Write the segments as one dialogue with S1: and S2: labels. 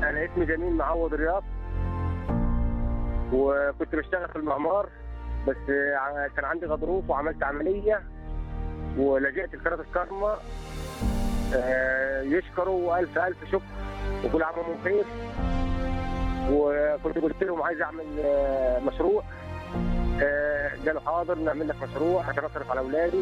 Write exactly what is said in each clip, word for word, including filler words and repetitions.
S1: انا اسمي جميل معوض رياض، وكنت بشتغل في المعمار، بس كان عندي غضروف وعملت عمليه ولجأت لقناه الكرمة. يشكروا الف الف شكر وكل عام وانتم بخير. وكنت قلت لهم عايز اعمل مشروع، قالوا حاضر نعمل لك مشروع عشان اصرف على اولادي.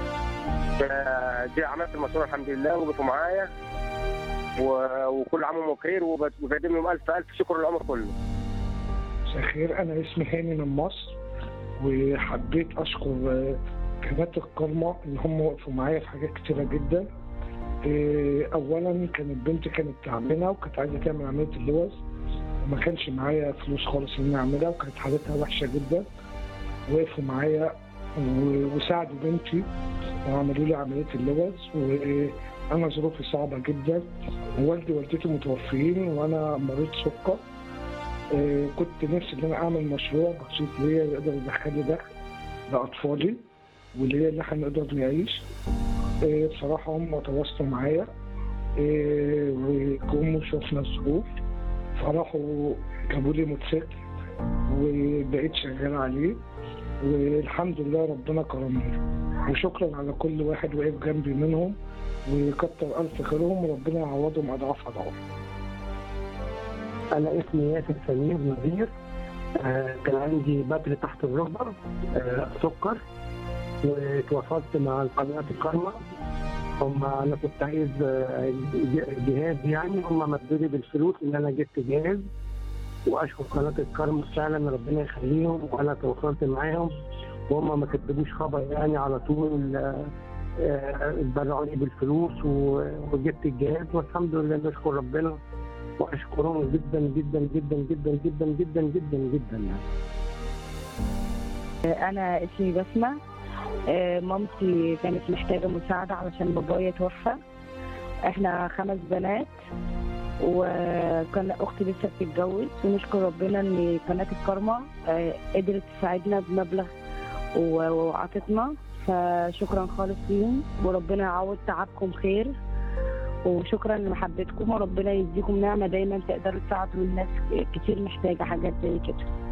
S1: فجي عملت المشروع الحمد لله وبقوا معايا، وكل عام وانتم بخير، وبقدم لهم الف الف شكر للعمر كله.
S2: مساء الخير، انا اسمي هاني من مصر، وحبيت اشكر قناه الكرمة ان هم وقفوا معايا في حاجات كتيره جدا. اولا كانت بنتي كانت تعبانه وكانت عايزه تعمل عمليه اللوز، وما كانش معايا فلوس خالص ان انا اعملها، وكانت حالتها وحشه جدا. وقفوا معايا وساعدوا بنتي وعملوا لي عمليه اللوز، وانا ظروفي صعبه جدا، ووالدي ووالدتي متوفيين وانا مريض سكر. كنت نفسي ان انا اعمل مشروع بسيط ليا يقدر يدخل لي دخل لاطفالي وليا ان احنا نقدر نعيش. بصراحه هم تواصلوا معايا وجم وشوفنا الظروف، فراحوا جابوا لي موتوسيكل وبقيت شغال عليه، والحمد لله ربنا كرمني. وشكرا على كل واحد وقف جنبي منهم، وكتر الف خيرهم وربنا يعوضهم اضعاف اضعاف.
S3: أنا اسمي ياسر سمير نذير. آه كان عندي بتر تحت الركبة، آه سكر، وتواصلت مع قناة الكرمة. هم أنا كنت عايز آه جهاز، يعني هم مدوا لي بالفلوس إن أنا جبت جهاز، وأشكر قناة الكرمة فعلا ربنا يخليهم. وأنا تواصلت معاهم وهم ما كتبوش خبر، يعني على طول اتبرعوا لي بالفلوس وجبت الجهاز، والحمد لله نشكر ربنا واشكرهم جدا جدا جدا جدا جدا جدا جدا جدا.
S4: يعني انا اسمي بسمة. مامتي كانت محتاجه مساعده علشان بابايا توفى. احنا خمس بنات، وكان اختي لسه بتتجوز، ونشكر ربنا ان قناه الكرمة قدرت تساعدنا بمبلغ وعطتنا، فشكرا خالص ليهم، وربنا يعوض تعبكم خير، وشكرا لمحبتكم، وربنا يديكم نعمه دايما تقدروا تساعدوا الناس كتير محتاجه حاجات زي كده.